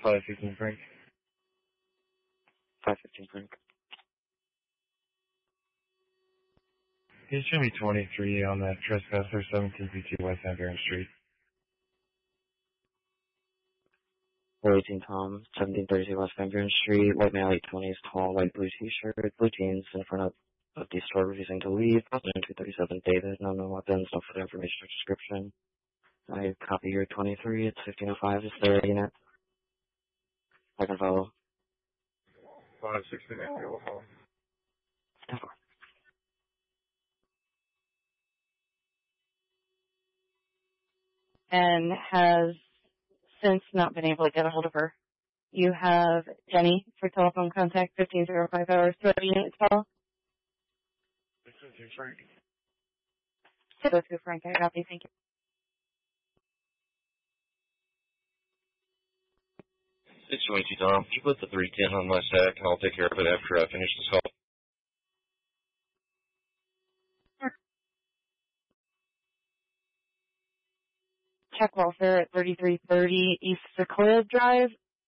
515 Frank. 515 Frank. He's going to be 23 on that trespasser, 1752 West Van Buren Street. 418 Tom, 1732 West Van Buren Street, white male, 820s, tall, light blue t-shirt, blue jeans, in front of the store refusing to leave, 237 David, no weapons, no further information or description. I copy your 23, it's 1505, is there a unit? I can follow. 516 will follow. And has since not been able to get a hold of her. You have Jenny for telephone contact, 1505 hours. Do you have a unit to call? 602 Frank. 602 Frank, I copy, thank you. 622 Tom, you put the 310 on my stack and I'll take care of it after I finish this call. Check welfare at 3330 East Sequoia Drive,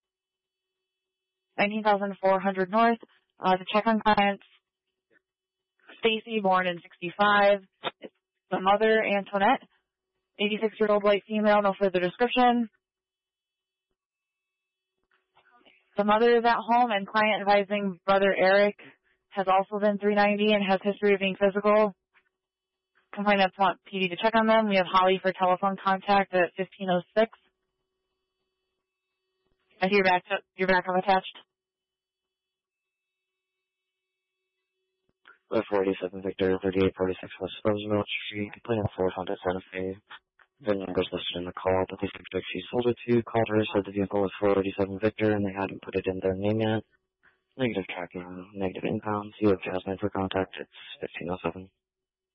19,400 North. To check on clients, Stacy, born in 65. It's the mother, Antoinette, 86-year-old white female, no further description. The mother is at home, and client advising brother Eric has also been 390 and has history of being physical. Complainants want PD to check on them. We have Holly for telephone contact at 1506. I see your backup attached. 487 Victor, 3846 West Roosevelt Street, complainant Ford Honda Santa Fe. The numbers listed in the call that the subject she sold it to called her, said the vehicle was 487 Victor and they hadn't put it in their name yet. Negative tracking, negative impounds. You have Jasmine for contact. It's 1507.